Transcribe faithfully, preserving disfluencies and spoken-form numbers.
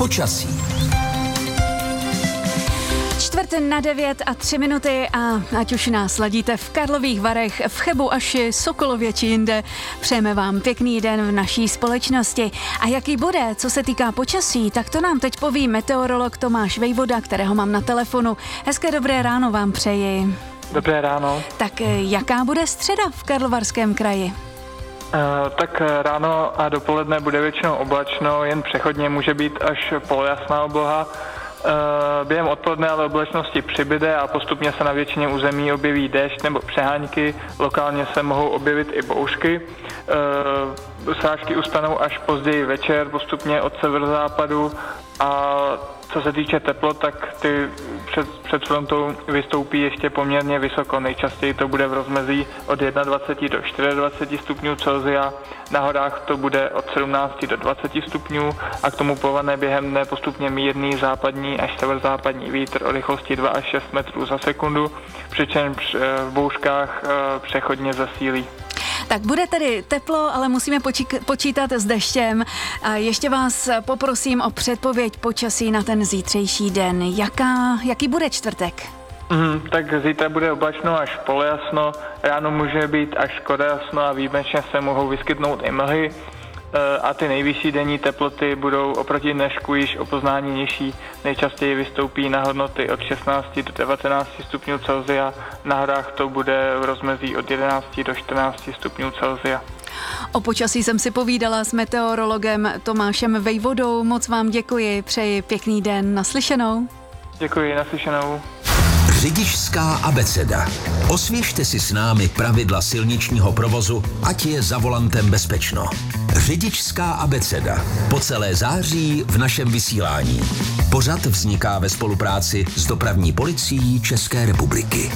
Počasí. Čtvrt na devět a tři minuty a ať už nás ladíte v Karlových Varech, v Chebu, Aši, Sokolově či jinde, přejeme vám pěkný den v naší společnosti. A jaký bude, co se týká počasí, tak to nám teď poví meteorolog Tomáš Vejvoda, kterého mám na telefonu. Hezké dobré ráno vám přeji. Dobré ráno. Tak jaká bude středa v Karlovarském kraji? Uh, tak ráno a dopoledne bude většinou oblačno, jen přechodně může být až polojasná obloha. Uh, během odpoledne ale oblačnosti přibyde a postupně se na většině území objeví déšť nebo přehánky, lokálně se mohou objevit i bouřky. Uh, srážky ustanou až později večer, postupně od severozápadu, a co se týče teplot, tak ty před, před frontou vystoupí ještě poměrně vysoko. Nejčastěji to bude v rozmezí od dvacet jedna do dvacet čtyři stupňů Celsia, na horách to bude od sedmnáct do dvaceti stupňů a k tomu povane během dne postupně mírný západní až severozápadní vítr o rychlosti dva až šest metrů za sekundu, přičemž v bouřkách přechodně zesílí. Tak bude tedy teplo, ale musíme počí- počítat s deštěm. A ještě vás poprosím o předpověď počasí na ten zítřejší den. Jaká, jaký bude čtvrtek? Mm, tak zítra bude oblačno až polojasno, ráno může být až skoro jasno a výjimečně se mohou vyskytnout i mlhy. A ty nejvyšší denní teploty budou oproti dnešku již o poznání nižší. Nejčastěji vystoupí na hodnoty od šestnácti do devatenácti stupňů Celsia. Na horách to bude v rozmezí od jedenácti do čtrnácti stupňů Celsia. O počasí jsem si povídala s meteorologem Tomášem Vejvodou. Moc vám děkuji, přeji pěkný den, naslyšenou. Děkuji, naslyšenou. Řidičská abeceda. Osvěžte si s námi pravidla silničního provozu, ať je za volantem bezpečno. Řidičská abeceda. Po celé září v našem vysílání. Pořad vzniká ve spolupráci s Dopravní policií České republiky.